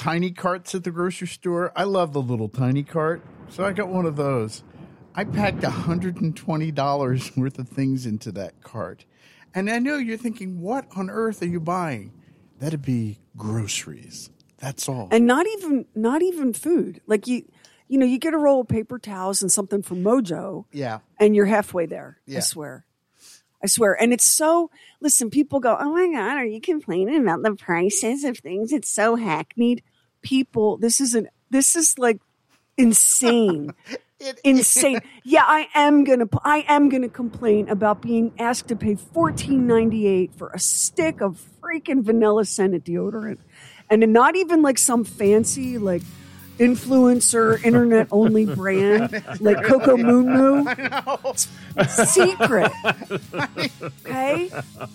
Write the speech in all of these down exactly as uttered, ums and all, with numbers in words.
tiny carts at the grocery store. I love the little tiny cart, so I got one of those. I packed one hundred twenty dollars worth of things into that cart. And I know you're thinking, what on earth are you buying? That'd be groceries. That's all. And not even not even food. Like you you know, you get a roll of paper towels and something from Mojo. Yeah. And you're halfway there. Yeah. I swear. I swear. And it's so, listen, people go, oh my God, are you complaining about the prices of things? It's so hackneyed. People, this isn't, this is like insane. It insane. is. Yeah, I am going to, I am going to complain about being asked to pay fourteen ninety-eight for a stick of freaking vanilla scented deodorant. And not even like some fancy, like, influencer, internet only brand like Coco Moo Moo. I know. Secret. Okay?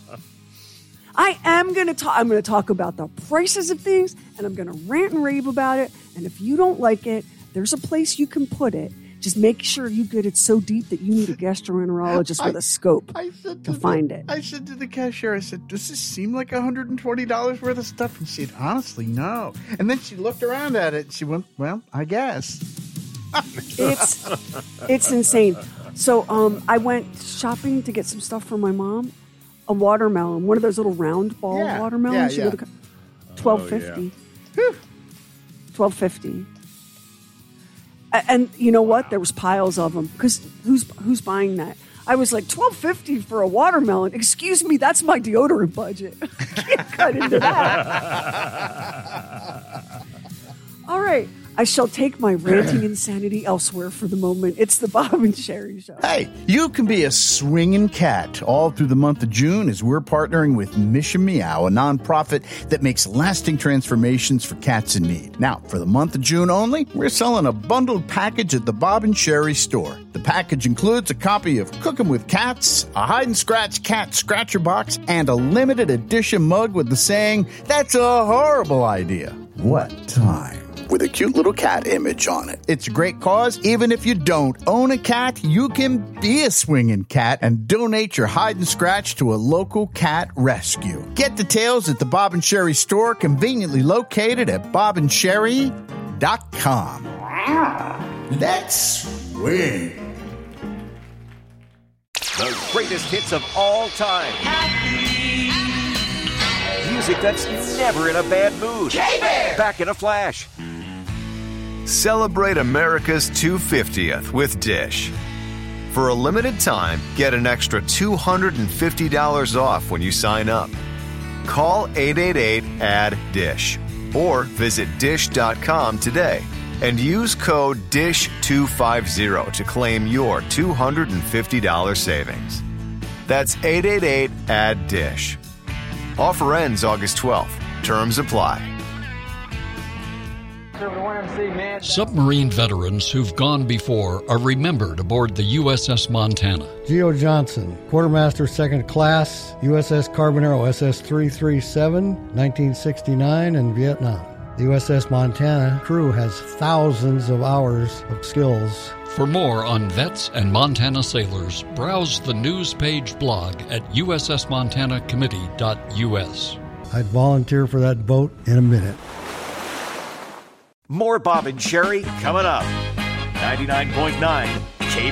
I am going to talk I'm going to talk about the prices of things, and I'm going to rant and rave about it. And if you don't like it, there's a place you can put it. Just make sure you get it so deep that you need a gastroenterologist with a scope I said to, to find the, it. I said to the cashier, I said, does this seem like one hundred twenty dollars worth of stuff? And she said, honestly, no. And then she looked around at it. And she went, well, I guess. It's it's insane. So um, I went shopping to get some stuff for my mom. A watermelon, one of those little round ball Yeah, watermelons. yeah, You yeah. go to twelve fifty. Twelve fifty. And you know what? There was piles of them because who's who's buying that? I was like twelve fifty for a watermelon. Excuse me, that's my deodorant budget. I can't cut into that. All right. I shall take my ranting insanity elsewhere for the moment. It's the Bob and Sherry Show. Hey, you can be a swinging cat all through the month of June as we're partnering with Mission Meow, a nonprofit that makes lasting transformations for cats in need. Now, for the month of June only, we're selling a bundled package at the Bob and Sherry store. The package includes a copy of Cooking with Cats, a hide-and-scratch cat scratcher box, and a limited edition mug with the saying, "That's a horrible idea. What time?" with a cute little cat image on it. It's a great cause. Even if you don't own a cat, you can be a swinging cat and donate your hide and scratch to a local cat rescue. Get details at the Bob and Sherry store, conveniently located at bob and sherry dot com. Let's swing. The greatest hits of all time. Music that's never in a bad mood. Back in a flash. Celebrate America's two hundred fiftieth with Dish. For a limited time, get an extra two hundred fifty dollars off when you sign up. Call eight eight eight, A D D, DISH or visit dish dot com today and use code D I S H two fifty to claim your two hundred fifty dollars savings. That's eight eight eight, A D D, DISH. Offer ends August twelfth. Terms apply. Submarine veterans who've gone before are remembered aboard the U S S Montana. Geo Johnson, Quartermaster Second Class, U S S Carbonero S S three thirty-seven, nineteen sixty-nine, and Vietnam. The U S S Montana crew has thousands of hours of skills. For more on vets and Montana sailors, browse the news page blog at U S S Montana Committee dot U S. I'd volunteer for that boat in a minute. More Bob and Sherry coming up. ninety-nine point nine